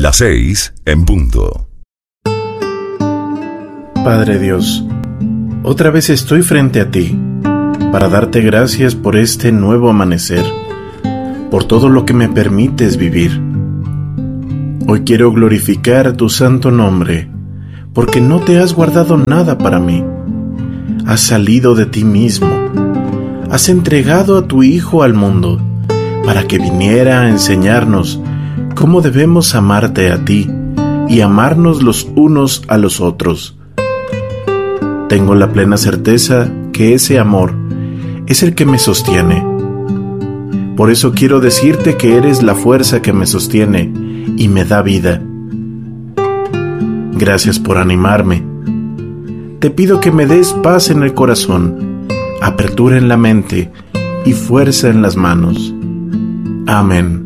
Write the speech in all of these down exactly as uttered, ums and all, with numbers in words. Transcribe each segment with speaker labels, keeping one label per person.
Speaker 1: Las seis en punto.
Speaker 2: Padre Dios, otra vez estoy frente a ti para darte gracias por este nuevo amanecer, por todo lo que me permites vivir. Hoy quiero glorificar tu santo nombre, porque no te has guardado nada para mí. Has salido de ti mismo, has entregado a tu Hijo al mundo, para que viniera a enseñarnos cómo debemos amarte a ti y amarnos los unos a los otros. Tengo la plena certeza que ese amor es el que me sostiene. Por eso quiero decirte que eres la fuerza que me sostiene y me da vida. Gracias por animarme. Te pido que me des paz en el corazón, apertura en la mente y fuerza en las manos. Amén.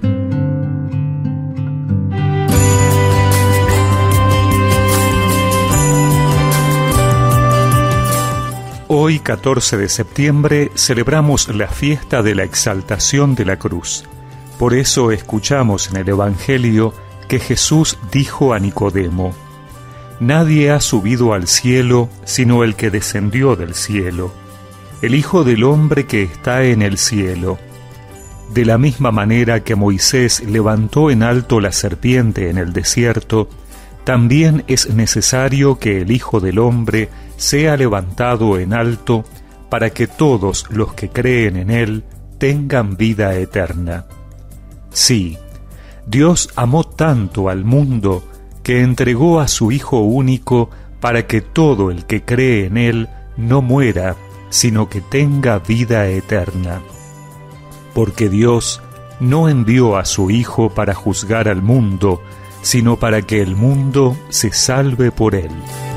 Speaker 3: Hoy, catorce de septiembre, celebramos la fiesta de la exaltación de la cruz. Por eso escuchamos en el Evangelio que Jesús dijo a Nicodemo: «Nadie ha subido al cielo sino el que descendió del cielo, el Hijo del Hombre que está en el cielo». De la misma manera que Moisés levantó en alto la serpiente en el desierto, también es necesario que el Hijo del Hombre sea levantado en alto para que todos los que creen en Él tengan vida eterna. Sí, Dios amó tanto al mundo que entregó a su Hijo único para que todo el que cree en Él no muera, sino que tenga vida eterna. Porque Dios no envió a su Hijo para juzgar al mundo, sino para que el mundo se salve por Él.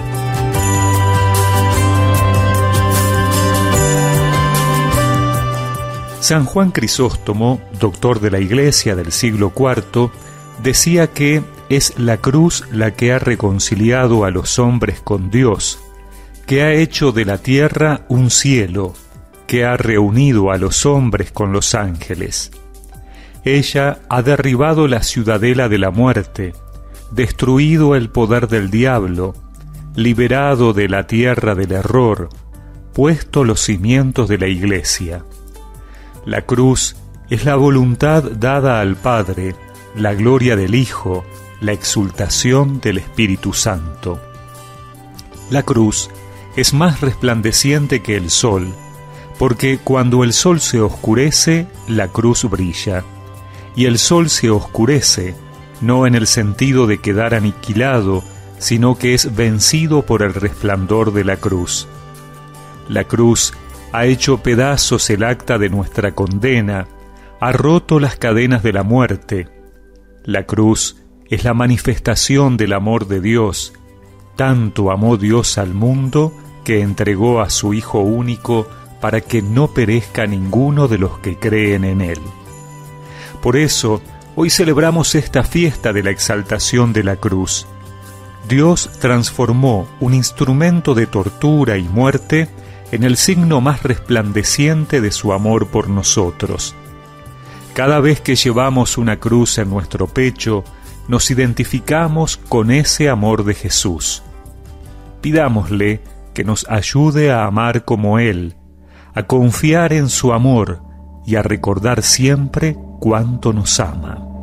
Speaker 3: San Juan Crisóstomo, doctor de la Iglesia del siglo cuarto, decía que es la cruz la que ha reconciliado a los hombres con Dios, que ha hecho de la tierra un cielo, que ha reunido a los hombres con los ángeles. Ella ha derribado la ciudadela de la muerte, destruido el poder del diablo, liberado de la tierra del error, puesto los cimientos de la Iglesia. La cruz es la voluntad dada al Padre, la gloria del Hijo, la exultación del Espíritu Santo. La cruz es más resplandeciente que el sol, porque cuando el sol se oscurece, la cruz brilla, y el sol se oscurece, no en el sentido de quedar aniquilado, sino que es vencido por el resplandor de la cruz. La cruz ha hecho pedazos el acta de nuestra condena, ha roto las cadenas de la muerte. La cruz es la manifestación del amor de Dios. Tanto amó Dios al mundo que entregó a su Hijo único para que no perezca ninguno de los que creen en Él. Por eso, hoy celebramos esta fiesta de la exaltación de la cruz. Dios transformó un instrumento de tortura y muerte en el signo más resplandeciente de su amor por nosotros. Cada vez que llevamos una cruz en nuestro pecho, nos identificamos con ese amor de Jesús. Pidámosle que nos ayude a amar como Él, a confiar en su amor y a recordar siempre cuánto nos ama.